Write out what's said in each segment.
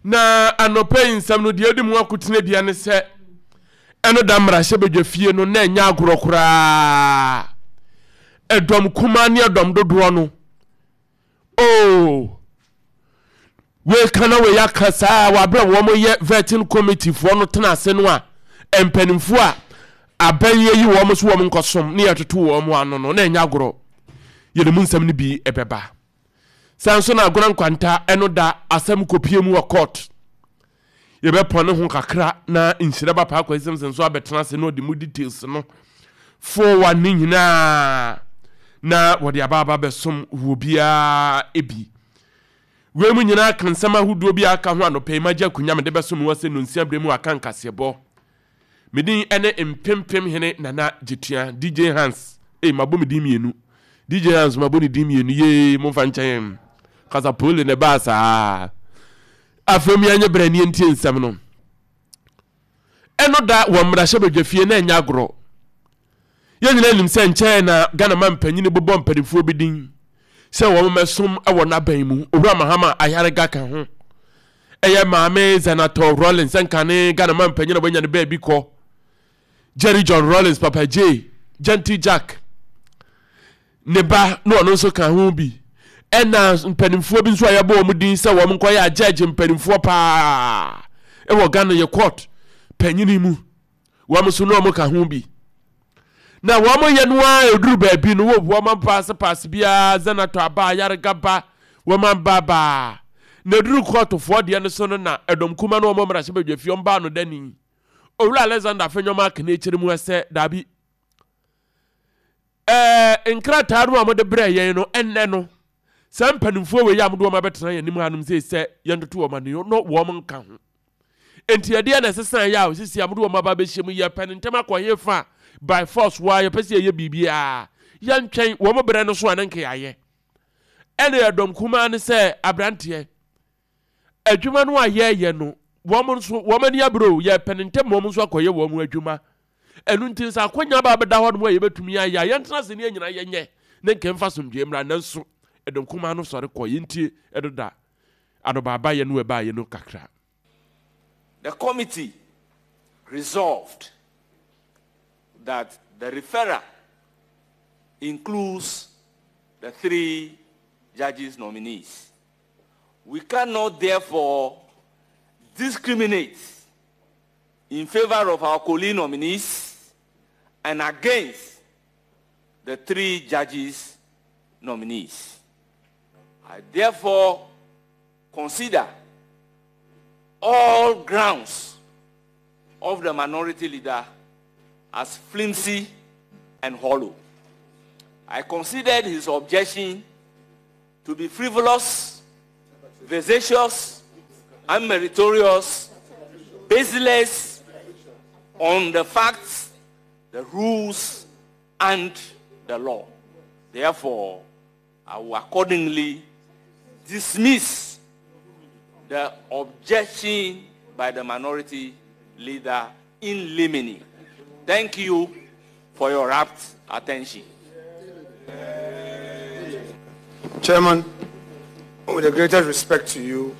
na anope nsam no de odi mu akutene bia ne se eno da mrahye bedwafie no na nya agoro kura edom kuma ne edom dodo no we kana we yakasa wa bra wo mo ye vetting committee fo no tena ase no a empanimfo a abanye yi wo mo so wo mo nkosom ne yetoto wo mo ano no na nya agoro ye mu nsam ne bi ebeba sanso na agoro nkwanta eno da asem kopie mu wa court ye be pone ho kakra na insira ba pa kwa senso abetena ase no de mu details no fo wa ne nyina na wodi ababa besom wo bia ebi we mu nyina kan sama hudo bi aka ho anope magya kunya me de besom wase no nsia bremu aka nkasebo medin ene empempem hene nana jitua DJ Hans mabo medin mienu DJ Hans mabo ni dim mienu ye mo fa nchen kasa pole ne basa afem ya nye brani entie nsam no eno da wo mrahye bedwafie na enya agoro ye nyina nim se nche na Ghana man panyine bobɔ mpadifo bidin se wo mesom ewo na ban mu owura mahama ayarega kan ho eye maame Senator Rollins nkane Ghana man panyine banya ne ba bi ko Jerry John Rollins Papa J Gentle Jack neba no ono so kan ho bi ena mpanimfo bi nso ayabo mu din se wo nkoya judge mpanimfo pa ewo Ghana ye court panyine mu wo so no mo kan ho bi na wamo yenwa eduru baabi no wo woma pass bia Senator aba yarega ba woma baba na eduru court fo de ne so no na edom kuma no mo mrahye bedwafie omba no dani owura Alexander Fenyoma ka na kyeremu ese dabi enkrata no amode bre yen no enne no sampanimfo we ya amdo ma betena yanim hanum se yentoto wo ma no wo mo nka ho enti ade na sesan ya o sisi amdo ma ba be hyemu ye penentema koye fa by force why pese ye bibia yan twen wo mo bre no so anenke yaye ene edom kuma ne se abrante adwuma no aye no wo mo so wo mani abro ye penentem wo mo so akoye wo mo adwuma enu ntin sa akonya ba beda ho no ye betumi aya ye ntena se ne nyina ye nye ne nkemfa somdwe mra nanso edom kuma no sore koye ntie edoda ado baba ye no e ba ye no kakra. The committee resolved that the referrer includes the 3 judges nominees. We cannot therefore discriminate in favor of our colleague nominees and against the 3 judges nominees. I therefore consider all grounds of the minority leader as flimsy and hollow. I considered his objection to be frivolous, vexatious, unmeritorious, baseless on the facts, the rules, and the law. Therefore, I will accordingly dismiss the objection by the minority leader in limine. Thank you for your rapt attention. Chairman, with the greatest respect to you,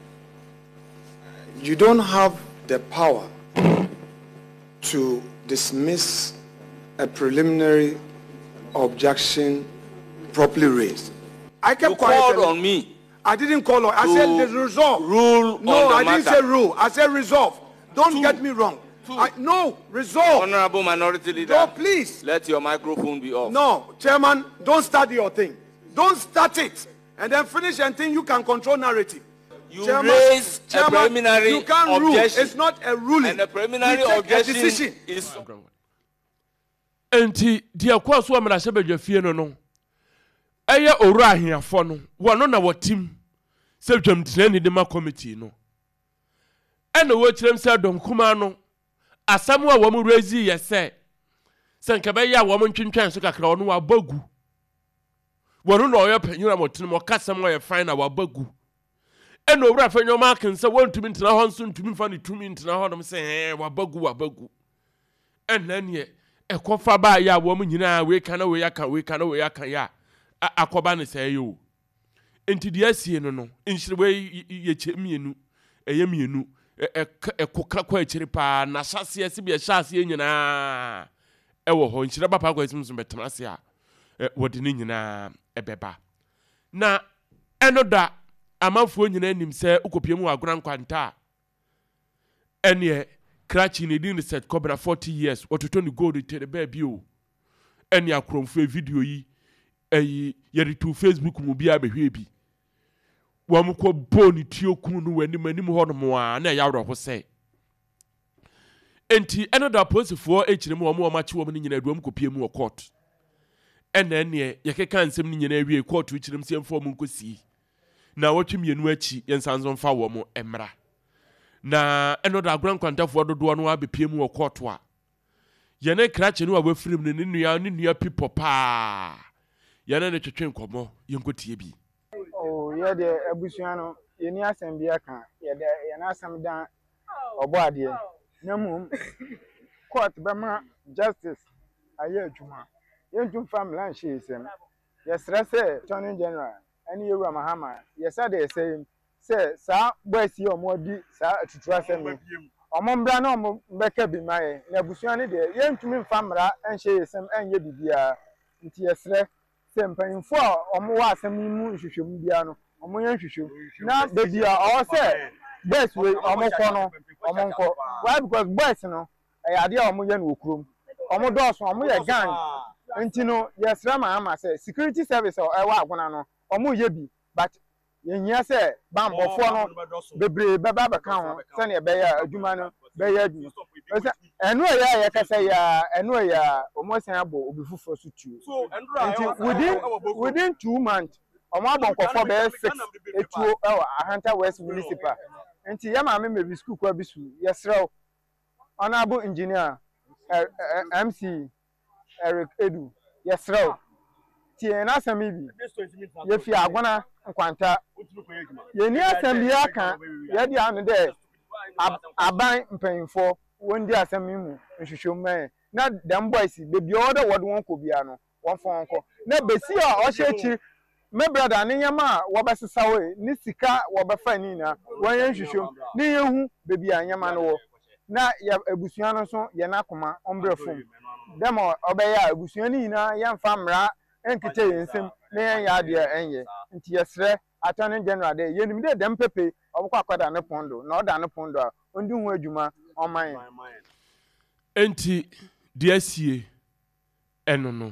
you don't have the power to dismiss a preliminary objection properly raised. I kept quiet. You called on me. I didn't call on. I said the resolve. Rule. No, on the I didn't say rule. I said resolve. Don't get me wrong. No, resolve. Honorable minority leader. No, please. Let your microphone be off. No, Chairman, don't start your thing. Don't start it and then finish and think you can control narrative. You raise a preliminary you can't objection. Rule. It's not a ruling. And the preliminary objection is. Enti dia kwa so amrahye bedwafie no eye owura ahiafo no wono na watim se dwamtena ni dema committee no ene wo kirem se dom kuma no asam a wo mu raise yese se nka be ya wo mu ntwentwan so kakra wono wa bagu wono na oyo panyura motene mo kasam wo ye fine na wa bagu ene owura Fenyoma aken se wontumi ntena ho nso ntumi fa ne tumi ntena ho no se wa bagu ene ne ekofa ba ya wo mu nyina we kana we yaka ya akoba ne say yo enti de asie no nhire we ye chemienu eye mienu kokra kwa ekyiri pa na hyase ase bia hyase nyina ewo ho nkyira ba pa kwa esim so betena ase a wode ni nyina ebeba na enoda amanfo nyina nim se ukopiem wa agona nkwanta ene krachi ne din set cobra 40 years ototo ni gold te de ba bi o ene akromfo video yi yeri to Facebook mu bia behwe bi wamko boni tiokun no wani ho no mo a na ya wro ho se enti enoda posifo echire mu wo machi wo ni nyina aduam kopie mu court ene yekeka nsem ni nyina awie court uchirim se mfo mu nkosi na wotwemienu achi yensanzo mfa wo mo emra na enoda agran kwantafo dodo no abepie mu court a yene krache no abafirim ne nua people pa yene ne twetwe nkomo yenkotie bi ye de abusua no ye ni asem bia kan ye de ye na asem dan obo ade na mum court be ma justice aye adwuma ye ntum family an hyesem ye stress attorney general ani yewu amahama ye said they say sa boys ye omo di sa atutu asem omo mbra na omo beka bi maye na abusua ne de ye ntum family an hyesem anye bibia nti ye stress sempanfo omo wa asem mu nhwehwem bia no omo yan hwehwem na bebia o se boys we omo ko no omo nko why because boys no ade a omo ye no okrom omo doso omo ye gang nti no yesra ma ama se security service o ewa agona no omo ye bi but yenya se bambofo no bebre beba beka ho se ne be ya adwuma no be ya adwuma enu ya ya kasa ya enu ya omo san abo obifufo so tuo so within 2 months omo abonkofo be 6 etuo Ahanta West Municipal nti ya ma me bi school kwa bisu yesrew honorable engineer MC Eric Edu yesrew tie na asami bi ye fi agona nkwanta ye ni asami aka ye di anu de aban mpanyinfo wondi asami mu nhwehwem na dem boys bebi order wode won ko bia no won fon ko na besi a o hyechi me brother ne nyama wo besesa we ni sika wo befa ni na won ye nhwehwem ni yehu bebi anyama no na ya ebusua no so ye na akoma ombrefom dem obeya ebusua ni na ye mfa mra enkite yensem na ya de enye nti yesre attorney general de yenim de dem pepe obukwa kwada ne pondo na oda ne pondo a ondi hu adwuma oman enti de asie eno no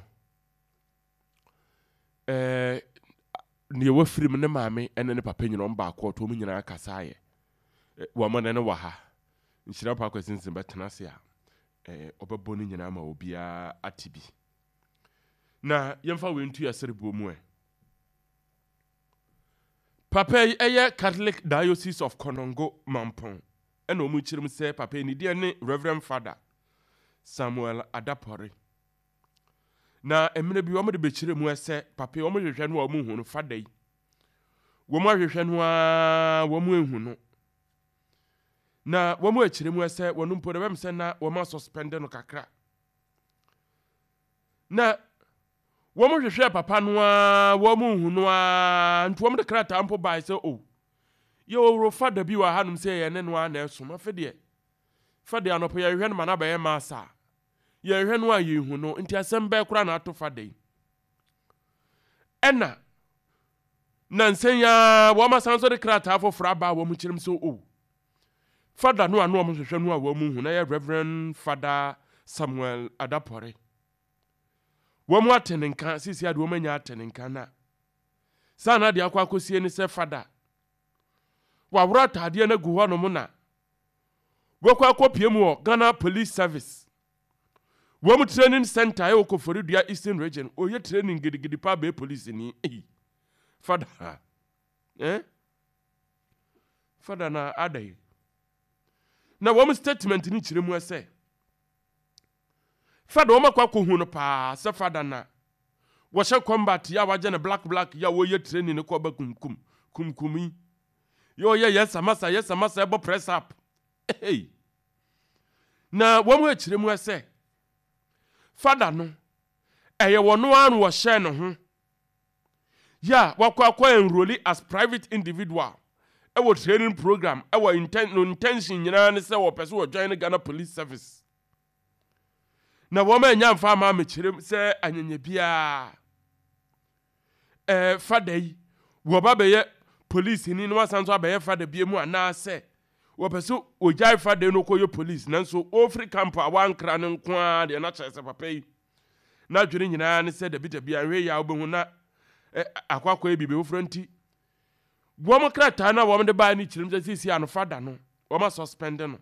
ne wafirim ne maame ene ne papa nyina omba akọ to mu nyina akasa aye wo ma ne wa ha nhyira pa kwasinsin betena se a obebo ne nyina ma obia atibi na yemfa wentu yaserebu mu papa eye Catholic Diocese of Konongo Mampon ena omu chirim se papa ni de ne Reverend Father Samuel Adapore na emene bi wo de bechire mu ese papa wo hwehwe no wo mu hu no Father yi wo mu hwehwe no a wo mu ehu no na wo mu echire mu ese wo no mpo de bem se na wo ma suspend no kakra na wo mo hwehwe papa no a wo mo hu no a nto mo de krata ampo bai se o ye owro Father bi wa hanum se ye ne no a na eso ma fede Father anopo ye hwehwe no ma na ba ye ma sa ye hwehwe no a ye hu no nti asem ba kura na ato Father ena na nsenya wo ma sanso de krata afofra ba wo mo chirim se o Father no ano mo hwehwe no a wo mo hu na ye Reverend Father Samuel Adapore womu atenenka sisi ade womu anya atenenka na sana de akwa akosie ni se Father wa wura tade na gu ho no mu na wokwa akopie mu o Ghana Police Service womu training center e Okoforidua Eastern Region oye training gidigidi pa be police ni Father Father na adai na womu statement ni chire mu ese Father oma kwa ko hu no pa se Father na wo hye combat ya waje ne black ya wo ye training ne ko ba kumkumi yo ye yes amasa ebo press up hey na wo mu akire mu ese Father no eye wo no anu wo hye no ho ya wakwa enrolli as private individual ɛwɔ training program ɛwɔ intention nyinaa ne sɛ wɔpɛ sɛ wɔjoin ne Ghana Police Service na wɔn anya mfa ama mekyerem sɛ anyanya biara fada yi wɔba bɛyɛ police ni no wasan so abɛyɛ fada bie mu anaasɛ wɔpɛ sɛ ɔgyae fada no kɔyɛ police nanso ofri camp a wankra ne nko a deɛ na kyerɛ sɛ papa yi na dwene nyinaa ne sɛ dabi anhwɛ yi a wobɛhu na akwakɔ bibi wofro nti wɔn krataa na wɔn de baa ne kyerem sɛ sisi ano fada no wɔn suspend no.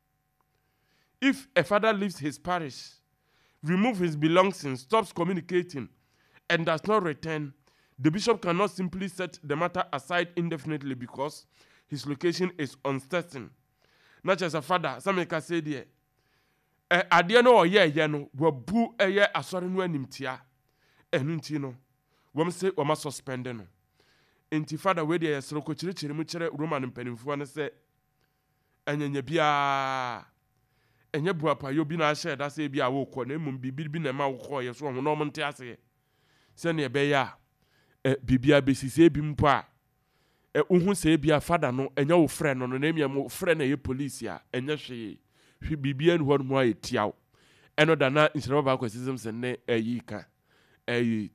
If a father leaves his parish, remove his belongings, stops communicating, and does not return, the bishop cannot simply set the matter aside indefinitely because his location is uncertain. Not just a father, some can say there. Adeɛ no ɔyɛ no wabu ɛyɛ asɔre no animtia ɛno nti no wɔm se wɔma suspend no nti father we deɛ yɛsoro ko kyerɛkyerɛ mu kyerɛ Roman mpanimfoɔ no sɛ ɛnyanya biara ɛnyɛ buapayo bi na ahyɛ da sɛ bi a wokɔ na mmom bibiri bi na ma wokɔ yɛ so ho na ɔmo nte ase sɛ ne ɛbɛyɛ a bibia besisi bi mpo a wohu sɛ bi a father no ɛnyɛ wo frɛ no na emia mo frɛ na yɛ police a ɛnyɛ hwe bibia no hɔ no ayɛ tiaw ɛno da na nhyerɛma ba akɔ system sɛ ne ayi ka yɛ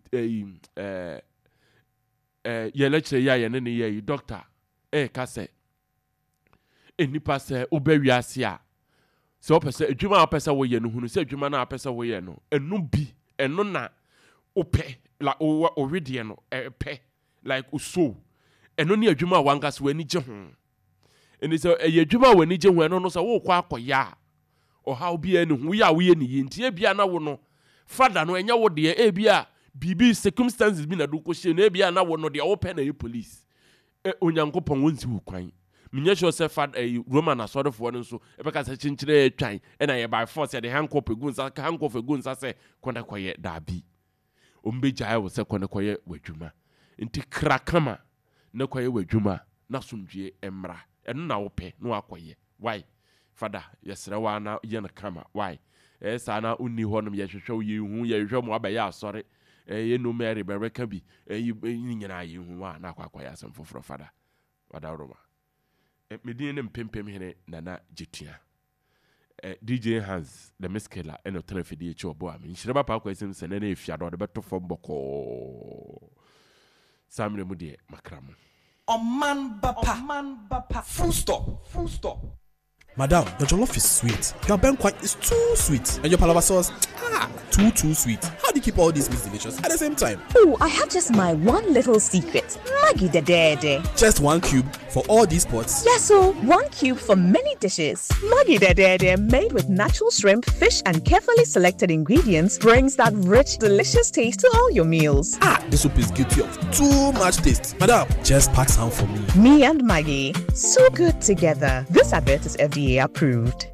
lecture yɛ yɛ ne yɛ doctor ka sɛ enipa sɛ wobɛwi ase a sɛ wopɛ sɛ adwuma a wopɛ sɛ woyɛ no hunu sɛ adwuma no a wopɛ sɛ woyɛ no ɛno na wopɛ la owedeɛ no ɛpɛ like uso ɛno ne adwuma a wanka sɛ w'ani gye ho ɛni sɛ ɛyɛ adwuma a w'ani gye ho ɛno no sɛ wokɔ akɔyɛ a ɔhaw biara ne ho woyɛ a woyɛ ne yie nti ebia na wo no fada no ɛnyɛ wo deɛ ebia bibi circumstances bi na do kɔhyɛ no ebia na wo no deɛ wopɛ na yɛ police onyankopɔn wonsi wo kwan menyɛ sure sɛ fada Roman asɔrefoɔ no nso ɛbɛka sɛ kyenkyerɛ atwan ɛna yɛ by force yɛde handcuff egu nsa sɛ kɔnɛ kɔyɛ daabi ombegyae wo sɛ kɔnɛ kɔyɛ w'adwuma nti krakama na kɔyɛ w'adwuma na somdwie mmra ɛno na wopɛ na wakɔyɛ why fada yɛsrɛ wa na yɛ no kama why saa na onni hɔ nom yɛhwehwɛ wo yɛhu yɛhwehwɛ mo abɛyɛ asɔre yɛ no Mary bɛrɛka bi nyinaa yɛhu wa na akɔyɛ asɛm foforɔ fada Roma medin ne mpempem hene nana Jitua DJ Hans the Miskela eno trafidi echi obo am nhyira ba pa kwa sim sene na efia do de beto fom boko samre mu de makram Oman bapa full stop Madam, the jollof is sweet. Your benkwa is too sweet. And your palava sauce, too sweet. How do you keep all these meats delicious at the same time? Oh, I have just my one little secret. Maggi the Dede. Just 1 cube for all these pots? Yes, so 1 cube for many dishes. Maggi the Dede, made with natural shrimp, fish, and carefully selected ingredients, brings that rich, delicious taste to all your meals. This soup is guilty of too much taste. Madam, just pack some for me. Me and Maggi, so good together. This advert is FDA approved.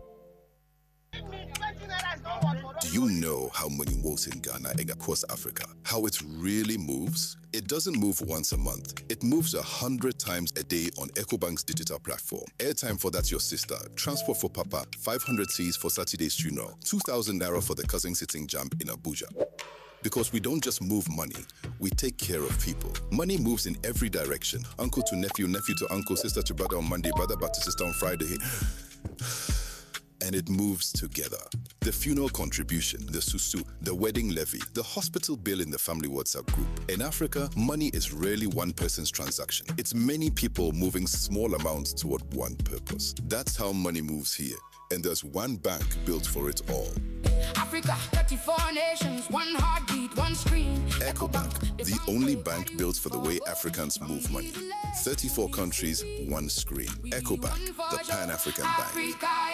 Do you know how money moves in Ghana and across Africa? How it really moves? It doesn't move once a month. It moves 100 times a day on EcoBank's digital platform. Airtime for That's Your Sister. Transport for Papa. 500 Cs for Saturday's funeral. 2,000 Naira for the cousin sitting jump in Abuja. Because we don't just move money, we take care of people. Money moves in every direction. Uncle to nephew, nephew to uncle, sister to brother on Monday, brother back to sister on Friday. And it moves together. The funeral contribution, the susu, the wedding levy, the hospital bill in the family WhatsApp group. In Africa, money is rarely one person's transaction. It's many people moving small amounts toward one purpose. That's how money moves here. And there's one bank built for it all. Africa, 34 nations, one heartbeat, one screen. EcoBank, the only bank built for the way Africans move money. 34 countries, one screen. EcoBank, the Pan-African Bank.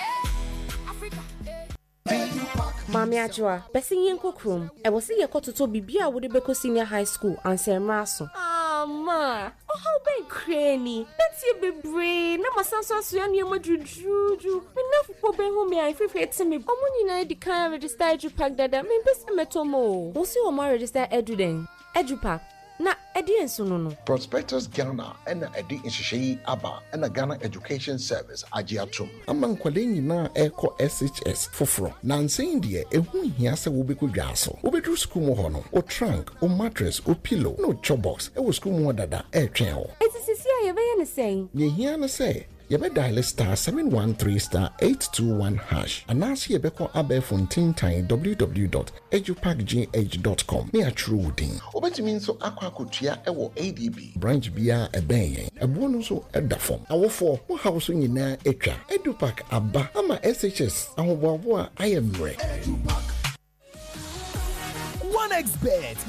Mami Ajua, besi yenko krum. E wasi yeko toto bibia wode beko senior high school ansemra so. Ma, how be cranny? That's your bebre. Na masanso aso ne ma juju. Me na fupo be hu me ai fefete me. Omo nyina di kan register EduPack dada. Me besi metomo. Wo si o ma register EduDen. EduPack. Na edi enso no. Prospectus Ghana and edi inhyehyɛ aba and Ghana Education Service agiatum. Amankwale nyina eko SHS foforo. Na nsen de ehu hia sɛ wobɛkɔ dwaso. Wobɛdru school mo hɔ no. O trunk, o mattress, o pillow, no chobox. E wo school mo dada e twɛn ho. Eti sisi a yɛbɛyɛ ne ne saying? Ye na say. Yebe dial star 713 star 821 hash. Anasi yebeko abe fontin time www.edupacgh.com. Me a true wooding. Obetimi nso akwa kotua ewo ADB. Branch bia ebenye. Ebuo no so edafom. Awofo mo house nyina etwa. Edupac aba ama SHS ahoboabo a ayemre. OneXBet.